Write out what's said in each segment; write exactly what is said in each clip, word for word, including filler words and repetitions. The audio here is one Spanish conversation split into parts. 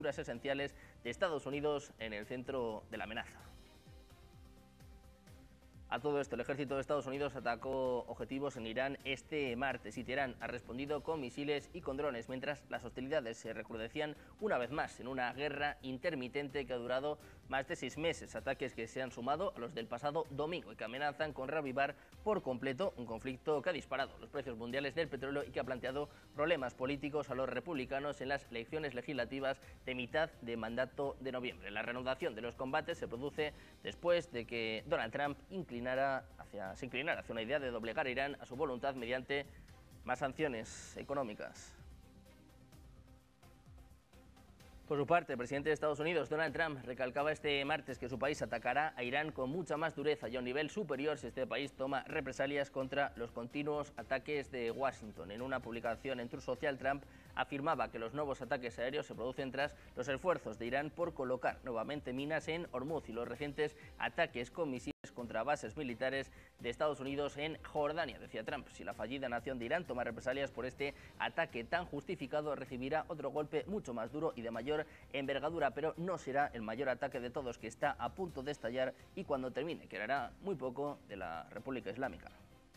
esenciales de Estados Unidos en el centro de la amenaza. A todo esto, el ejército de Estados Unidos atacó objetivos en Irán este martes y Teherán ha respondido con misiles y con drones, mientras las hostilidades se recrudecían una vez más en una guerra intermitente que ha durado más de seis meses. Ataques que se han sumado a los del pasado domingo y que amenazan con reavivar por completo un conflicto que ha disparado los precios mundiales del petróleo y que ha planteado problemas políticos a los republicanos en las elecciones legislativas de mitad de mandato de noviembre. La reanudación de los combates se produce después de que Donald Trump inclinara Hacia, se inclinara hacia una idea de doblegar a Irán a su voluntad mediante más sanciones económicas. Por su parte, el presidente de Estados Unidos, Donald Trump, recalcaba este martes que su país atacará a Irán con mucha más dureza y a un nivel superior si este país toma represalias contra los continuos ataques de Washington. En una publicación en Truth Social, Trump afirmaba que los nuevos ataques aéreos se producen tras los esfuerzos de Irán por colocar nuevamente minas en Hormuz y los recientes ataques con misiles contra bases militares de Estados Unidos en Jordania. Decía Trump, si la fallida nación de Irán toma represalias por este ataque tan justificado, recibirá otro golpe mucho más duro y de mayor envergadura, pero no será el mayor ataque de todos, que está a punto de estallar y cuando termine quedará muy poco de la República Islámica.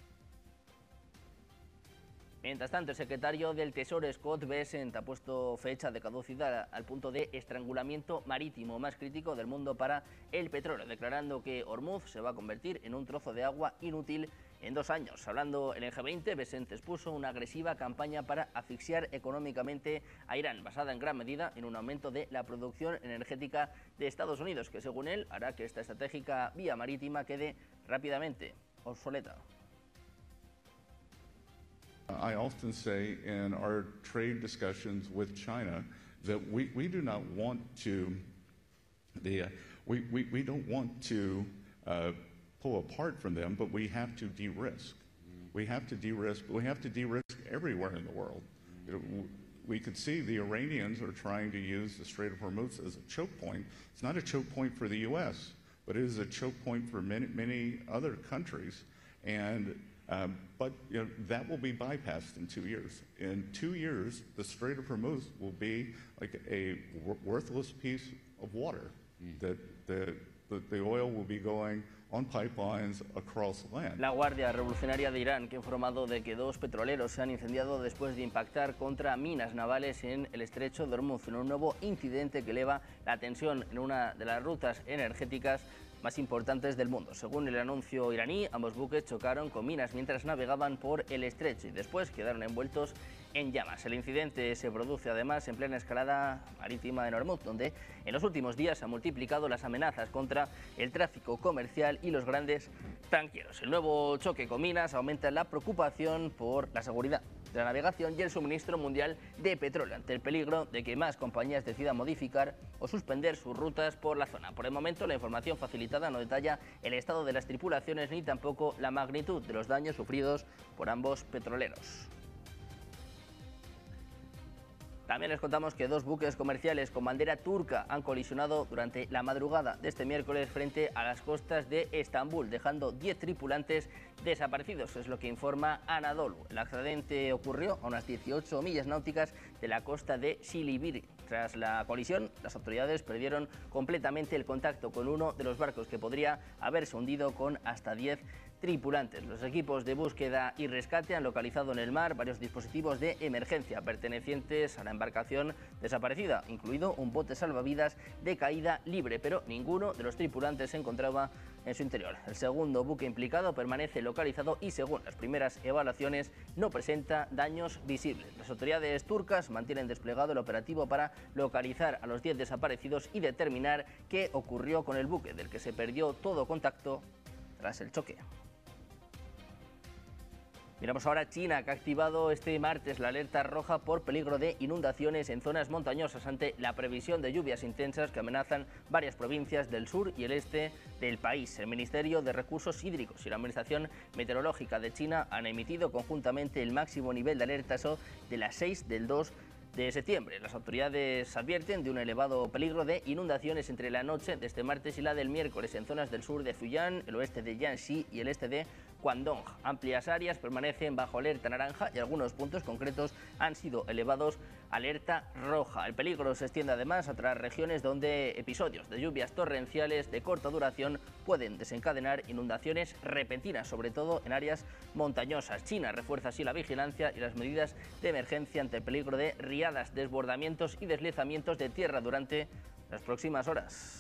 Mientras tanto, el secretario del Tesoro, Scott Bessent, ha puesto fecha de caducidad al punto de estrangulamiento marítimo más crítico del mundo para el petróleo, declarando que Hormuz se va a convertir en un trozo de agua inútil en dos años. Hablando en el G veinte, Bessent expuso una agresiva campaña para asfixiar económicamente a Irán, basada en gran medida en un aumento de la producción energética de Estados Unidos, que según él hará que esta estratégica vía marítima quede rápidamente obsoleta. I often say in our trade discussions with China that we, we do not want to the uh, we, we, we don't want to uh, pull apart from them, but we have to de-risk. We have to de-risk, but we have to de-risk everywhere in the world. You know, we could see the Iranians are trying to use the Strait of Hormuz as a choke point. It's not a choke point for the U S, but it is a choke point for many, many other countries. And Um, but you know, that will be bypassed in two years. In two years, the Strait of Hormuz will be like a worthless piece of water. Mm. That the, the the oil will be going on pipelines across land. La Guardia Revolucionaria de Irán, que ha informado de que dos petroleros se han incendiado después de impactar contra minas navales en el estrecho de Hormuz, en un nuevo incidente que eleva la tensión en una de las rutas energéticas más importantes del mundo. Según el anuncio iraní, ambos buques chocaron con minas mientras navegaban por el estrecho y después quedaron envueltos en llamas. El incidente se produce además en plena escalada marítima en Hormuz, donde en los últimos días se han multiplicado las amenazas contra el tráfico comercial y los grandes tanqueros. El nuevo choque con minas aumenta la preocupación por la seguridad de la navegación y el suministro mundial de petróleo, ante el peligro de que más compañías decidan modificar o suspender sus rutas por la zona. Por el momento, la información facilitada no detalla el estado de las tripulaciones ni tampoco la magnitud de los daños sufridos por ambos petroleros. También les contamos que dos buques comerciales con bandera turca han colisionado durante la madrugada de este miércoles frente a las costas de Estambul, dejando diez tripulantes desaparecidos, es lo que informa Anadolu. El accidente ocurrió a unas dieciocho millas náuticas de la costa de Silivri. Tras la colisión, las autoridades perdieron completamente el contacto con uno de los barcos, que podría haberse hundido con hasta diez tripulantes. Los equipos de búsqueda y rescate han localizado en el mar varios dispositivos de emergencia pertenecientes a la embarcación desaparecida, incluido un bote salvavidas de caída libre, pero ninguno de los tripulantes se encontraba en su interior. El segundo buque implicado permanece localizado y, según las primeras evaluaciones, no presenta daños visibles. Las autoridades turcas mantienen desplegado el operativo para localizar a los diez desaparecidos y determinar qué ocurrió con el buque, del que se perdió todo contacto tras el choque. Miramos ahora a China, que ha activado este martes la alerta roja por peligro de inundaciones en zonas montañosas ante la previsión de lluvias intensas que amenazan varias provincias del sur y el este del país. El Ministerio de Recursos Hídricos y la Administración Meteorológica de China han emitido conjuntamente el máximo nivel de alerta de las seis del dos de septiembre. Las autoridades advierten de un elevado peligro de inundaciones entre la noche de este martes y la del miércoles en zonas del sur de Fujian, el oeste de Jiangxi y el este de Guangdong. Amplias áreas permanecen bajo alerta naranja y algunos puntos concretos han sido elevados a alerta roja. El peligro se extiende además a otras regiones donde episodios de lluvias torrenciales de corta duración pueden desencadenar inundaciones repentinas, sobre todo en áreas montañosas. China refuerza así la vigilancia y las medidas de emergencia ante el peligro de riadas, desbordamientos y deslizamientos de tierra durante las próximas horas.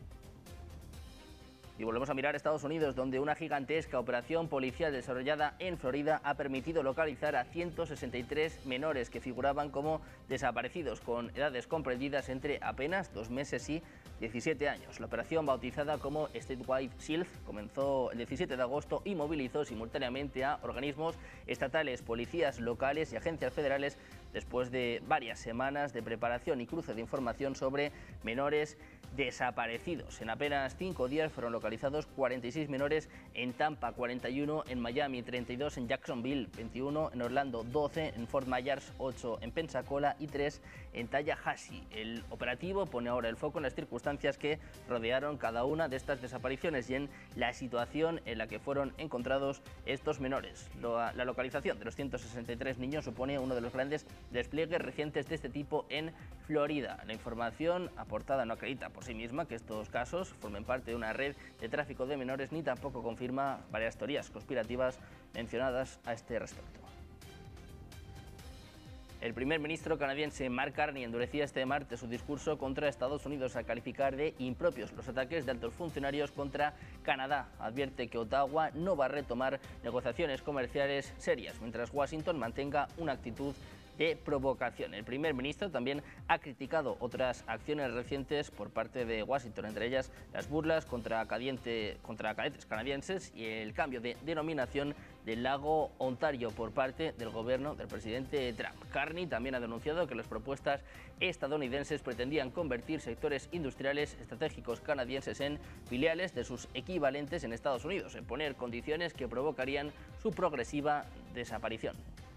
Y volvemos a mirar Estados Unidos, donde una gigantesca operación policial desarrollada en Florida ha permitido localizar a ciento sesenta y tres menores que figuraban como desaparecidos, con edades comprendidas entre apenas dos meses y diecisiete años. La operación, bautizada como Statewide Shield, comenzó el diecisiete de agosto y movilizó simultáneamente a organismos estatales, policías locales y agencias federales después de varias semanas de preparación y cruce de información sobre menores desaparecidos. En apenas cinco días fueron localizados cuarenta y seis menores en Tampa, cuarenta y uno en Miami, treinta y dos en Jacksonville, veintiuno en Orlando, doce en Fort Myers, ocho en Pensacola y tres en Tallahassee. El operativo pone ahora el foco en las circunstancias que rodearon cada una de estas desapariciones y en la situación en la que fueron encontrados estos menores. La localización de los ciento sesenta y tres niños supone uno de los grandes despliegues recientes de este tipo en Florida. La información aportada no acredita por sí misma que estos casos formen parte de una red de tráfico de menores, ni tampoco confirma varias teorías conspirativas mencionadas a este respecto. El primer ministro canadiense Mark Carney endurecía este martes su discurso contra Estados Unidos al calificar de impropios los ataques de altos funcionarios contra Canadá. Advierte que Ottawa no va a retomar negociaciones comerciales serias mientras Washington mantenga una actitud de provocación. El primer ministro también ha criticado otras acciones recientes por parte de Washington, entre ellas las burlas contra, cadiente, contra cadetes canadienses y el cambio de denominación del lago Ontario por parte del gobierno del presidente Trump. Carney también ha denunciado que las propuestas estadounidenses pretendían convertir sectores industriales estratégicos canadienses en filiales de sus equivalentes en Estados Unidos, en poner condiciones que provocarían su progresiva desaparición.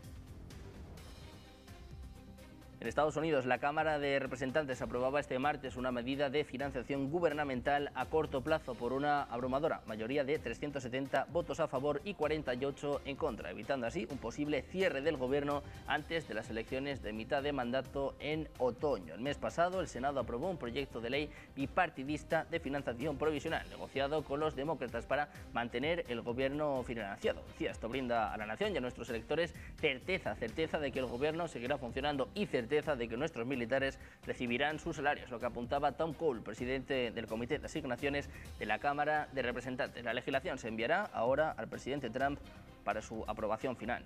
En Estados Unidos, la Cámara de Representantes aprobaba este martes una medida de financiación gubernamental a corto plazo por una abrumadora mayoría de trescientos setenta votos a favor y cuarenta y ocho en contra, evitando así un posible cierre del gobierno antes de las elecciones de mitad de mandato en otoño. El mes pasado, el Senado aprobó un proyecto de ley bipartidista de financiación provisional, negociado con los demócratas para mantener el gobierno financiado. Decía, esto brinda a la nación y a nuestros electores certeza, certeza de que el gobierno seguirá funcionando y certeza de que nuestros militares recibirán sus salarios, lo que apuntaba Tom Cole, presidente del Comité de Asignaciones de la Cámara de Representantes. La legislación se enviará ahora al presidente Trump para su aprobación final.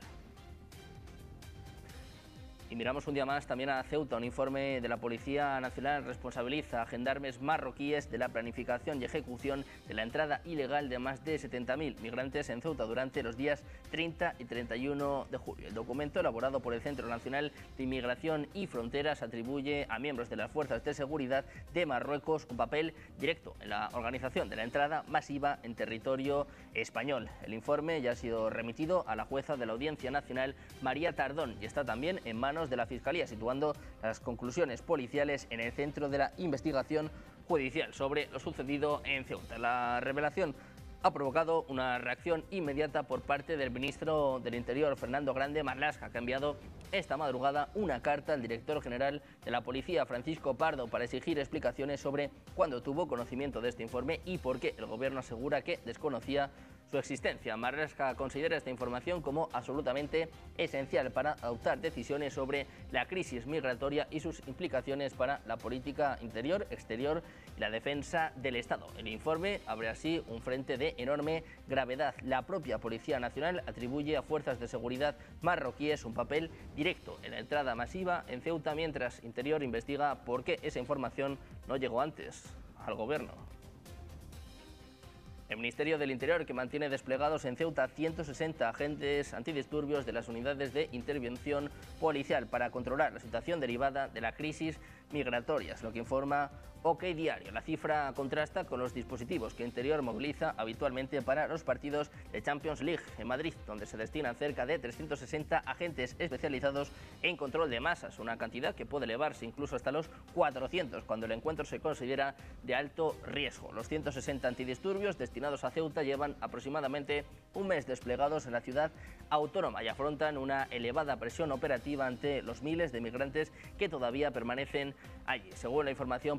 Y miramos un día más también a Ceuta. Un informe de la Policía Nacional responsabiliza a gendarmes marroquíes de la planificación y ejecución de la entrada ilegal de más de setenta mil migrantes en Ceuta durante los días treinta y treinta y uno de julio. El documento, elaborado por el Centro Nacional de Inmigración y Fronteras, atribuye a miembros de las fuerzas de seguridad de Marruecos un papel directo en la organización de la entrada masiva en territorio español. El informe ya ha sido remitido a la jueza de la Audiencia Nacional, María Tardón, y está también en manos de la Fiscalía, situando las conclusiones policiales en el centro de la investigación judicial sobre lo sucedido en Ceuta. La revelación ha provocado una reacción inmediata por parte del ministro del Interior, Fernando Grande Marlaska, que ha enviado esta madrugada una carta al director general de la Policía, Francisco Pardo, para exigir explicaciones sobre cuándo tuvo conocimiento de este informe y por qué el gobierno asegura que desconocía su existencia. Marlaska considera esta información como absolutamente esencial para adoptar decisiones sobre la crisis migratoria y sus implicaciones para la política interior, exterior y la defensa del Estado. El informe abre así un frente de enorme gravedad. La propia Policía Nacional atribuye a fuerzas de seguridad marroquíes un papel directo en la entrada masiva en Ceuta, mientras Interior investiga por qué esa información no llegó antes al gobierno. El Ministerio del Interior, que mantiene desplegados en Ceuta ciento sesenta agentes antidisturbios de las unidades de intervención policial para controlar la situación derivada de la crisis migratorias, lo que informa OK Diario. La cifra contrasta con los dispositivos que Interior moviliza habitualmente para los partidos de Champions League en Madrid, donde se destinan cerca de trescientos sesenta agentes especializados en control de masas, una cantidad que puede elevarse incluso hasta los cuatrocientos cuando el encuentro se considera de alto riesgo. Los ciento sesenta antidisturbios destinados a Ceuta llevan aproximadamente un mes desplegados en la ciudad autónoma y afrontan una elevada presión operativa ante los miles de migrantes que todavía permanecen allí. Según la información